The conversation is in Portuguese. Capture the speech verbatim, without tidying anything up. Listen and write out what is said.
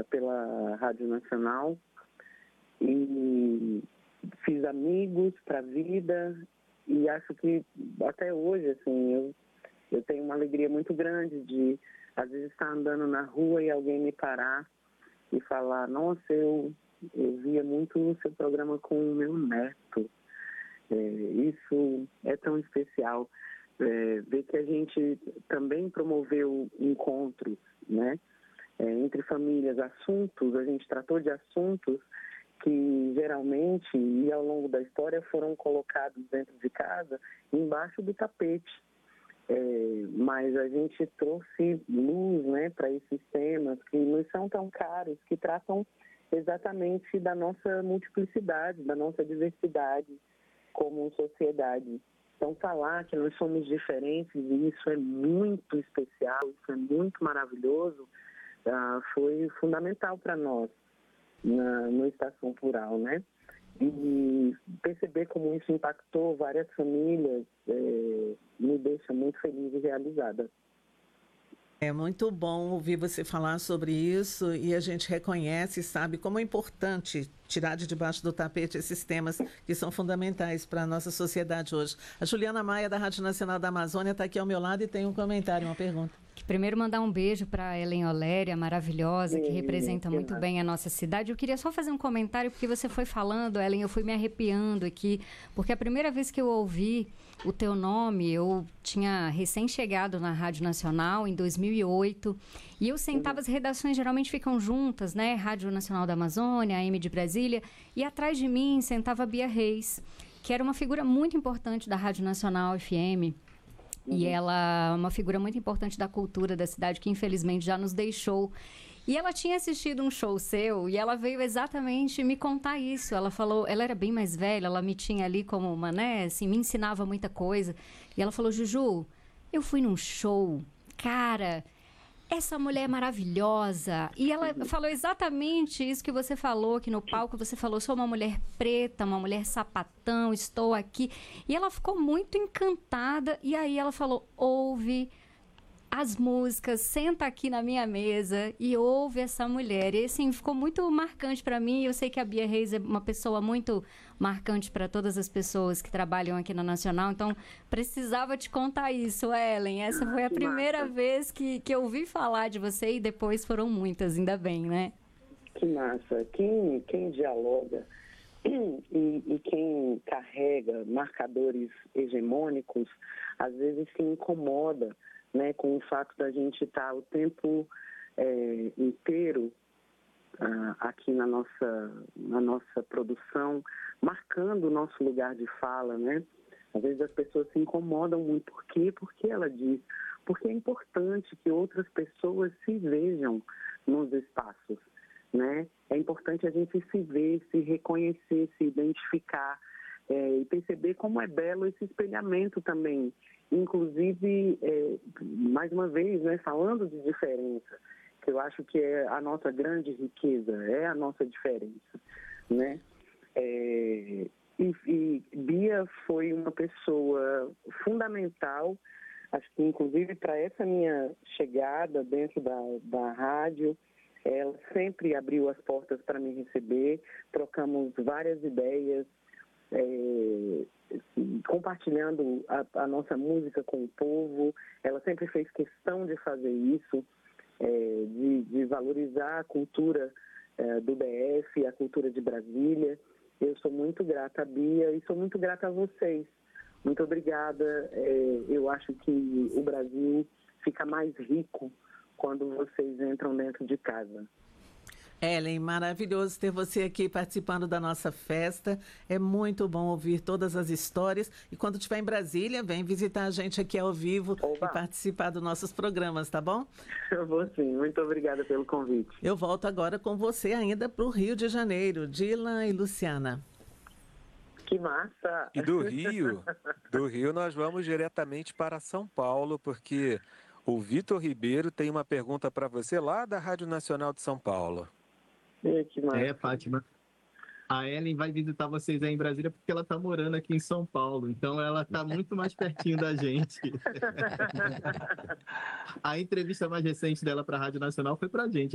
pela Rádio Nacional e fiz amigos para a vida e acho que até hoje, assim, eu, eu tenho uma alegria muito grande de, às vezes, estar andando na rua e alguém me parar e falar, nossa, eu, eu via muito o seu programa com o meu neto. É, isso é tão especial. É, ver que a gente também promoveu encontros, né, é, entre famílias, assuntos, a gente tratou de assuntos que geralmente e ao longo da história foram colocados dentro de casa, embaixo do tapete. É, mas a gente trouxe luz, né, para esses temas que não são tão caros, que tratam exatamente da nossa multiplicidade, da nossa diversidade como sociedade. Então, falar que nós somos diferentes, e isso é muito especial, isso é muito maravilhoso, uh, foi fundamental para nós na, no Estação Plural, né? E perceber como isso impactou várias famílias é, me deixa muito feliz e realizada. É muito bom ouvir você falar sobre isso e a gente reconhece e sabe como é importante tirar de debaixo do tapete esses temas que são fundamentais para a nossa sociedade hoje. A Juliana Maia, da Rádio Nacional da Amazônia, está aqui ao meu lado e tem um comentário, uma pergunta. Primeiro, mandar um beijo para a Ellen Oléria, maravilhosa, que representa muito bem a nossa cidade. Eu queria só fazer um comentário, porque você foi falando, Ellen, eu fui me arrepiando aqui, porque a primeira vez que eu ouvi o teu nome, eu tinha recém-chegado na Rádio Nacional, em dois mil e oito, e eu sentava, as redações geralmente ficam juntas, né? Rádio Nacional da Amazônia, A M de Brasília, e atrás de mim sentava a Bia Reis, que era uma figura muito importante da Rádio Nacional F M, e ela é uma figura muito importante da cultura da cidade, que infelizmente já nos deixou. E ela tinha assistido um show seu e ela veio exatamente me contar isso. Ela falou, ela era bem mais velha, ela me tinha ali como uma, né, assim, me ensinava muita coisa. E ela falou, Juju, eu fui num show, cara, essa mulher é maravilhosa. E ela falou exatamente isso que você falou aqui no palco. Você falou, sou uma mulher preta, uma mulher sapatão, estou aqui. E ela ficou muito encantada. E aí ela falou, ouve as músicas, senta aqui na minha mesa e ouve essa mulher. E assim, ficou muito marcante para mim. Eu sei que a Bia Reis é uma pessoa muito marcante para todas as pessoas que trabalham aqui na Nacional. Então, precisava te contar isso, Ellen. Essa foi a primeira vez que, que eu ouvi falar de você e depois foram muitas, ainda bem, né? Que massa. Quem, quem dialoga e, e quem carrega marcadores hegemônicos, às vezes se incomoda, né, com o fato da gente estar o tempo é, inteiro ah, aqui na nossa, na nossa produção, marcando o nosso lugar de fala, né? Às vezes as pessoas se incomodam muito. Por quê? Porque ela diz, porque é importante que outras pessoas se vejam nos espaços, né? É importante a gente se ver, se reconhecer, se identificar é, e perceber como é belo esse espelhamento também. Inclusive, é, mais uma vez, né, falando de diferença, que eu acho que é a nossa grande riqueza, é a nossa diferença, né? É, e, e Bia foi uma pessoa fundamental, acho que inclusive para essa minha chegada dentro da, da rádio, ela sempre abriu as portas para me receber, trocamos várias ideias, é, compartilhando a, a nossa música com o povo. Ela sempre fez questão de fazer isso, é, de, de valorizar a cultura é, do D F, a cultura de Brasília. Eu sou muito grata a Bia e sou muito grata a vocês. Muito obrigada. É, eu acho que o Brasil fica mais rico quando vocês entram dentro de casa. Ellen, maravilhoso ter você aqui participando da nossa festa. É muito bom ouvir todas as histórias. E quando estiver em Brasília, vem visitar a gente aqui ao vivo. Oba. E participar dos nossos programas, tá bom? Eu vou sim. Muito obrigada pelo convite. Eu volto agora com você ainda para o Rio de Janeiro. Dylan e Luciana. Que massa! E do Rio, do Rio nós vamos diretamente para São Paulo, porque o Vitor Ribeiro tem uma pergunta para você lá da Rádio Nacional de São Paulo. É, que massa. É, Fátima. A Ellen vai visitar vocês aí em Brasília porque ela está morando aqui em São Paulo. Então, ela está muito mais pertinho da gente. A entrevista mais recente dela para a Rádio Nacional foi para a gente.